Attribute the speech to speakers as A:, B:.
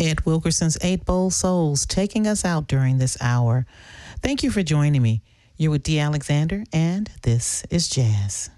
A: Ed Wilkerson's Eight Bold Souls taking us out during this hour. Thank you for joining me. You're with Dee Alexander, and this is Jazz.